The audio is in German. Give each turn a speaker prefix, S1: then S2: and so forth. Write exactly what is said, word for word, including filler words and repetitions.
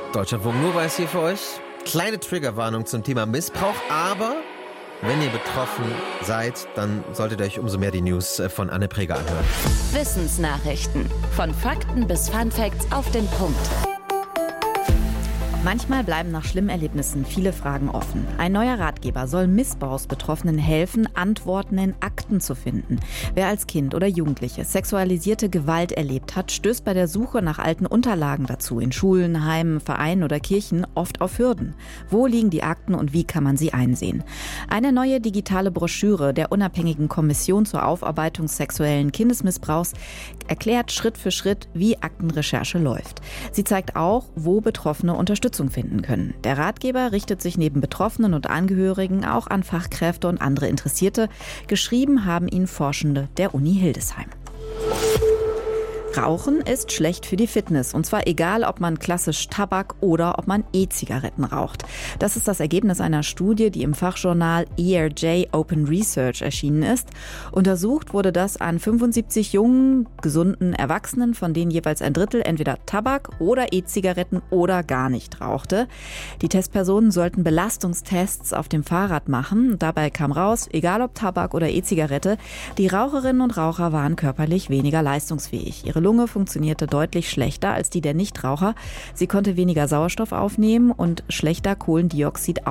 S1: Deutschlandfunk nur weiß hier für euch. Kleine Triggerwarnung zum Thema Missbrauch, aber wenn ihr betroffen seid, dann solltet ihr euch umso mehr die News von Anne Preger anhören.
S2: Wissensnachrichten. Von Fakten bis Funfacts auf den Punkt.
S3: Manchmal bleiben nach schlimmen Erlebnissen viele Fragen offen. Ein neuer Ratgeber soll Missbrauchsbetroffenen helfen, Antworten in Akten zu finden. Wer als Kind oder Jugendliche sexualisierte Gewalt erlebt hat, stößt bei der Suche nach alten Unterlagen dazu in Schulen, Heimen, Vereinen oder Kirchen oft auf Hürden. Wo liegen die Akten und wie kann man sie einsehen? Eine neue digitale Broschüre der unabhängigen Kommission zur Aufarbeitung sexuellen Kindesmissbrauchs erklärt Schritt für Schritt, wie Aktenrecherche läuft. Sie zeigt auch, wo Betroffene Unterstützung finden können. Der Ratgeber richtet sich neben Betroffenen und Angehörigen auch an Fachkräfte und andere Interessierte. Geschrieben haben ihn Forschende der Uni Hildesheim. Rauchen ist schlecht für die Fitness, und zwar egal, ob man klassisch Tabak oder ob man E-Zigaretten raucht. Das ist das Ergebnis einer Studie, die im Fachjournal E R J Open Research erschienen ist. Untersucht wurde das an fünfundsiebzig jungen, gesunden Erwachsenen, von denen jeweils ein Drittel entweder Tabak oder E-Zigaretten oder gar nicht rauchte. Die Testpersonen sollten Belastungstests auf dem Fahrrad machen. Dabei kam raus, egal ob Tabak oder E-Zigarette, die Raucherinnen und Raucher waren körperlich weniger leistungsfähig. Ihre Lunge funktionierte deutlich schlechter als die der Nichtraucher. Sie konnte weniger Sauerstoff aufnehmen und schlechter Kohlendioxid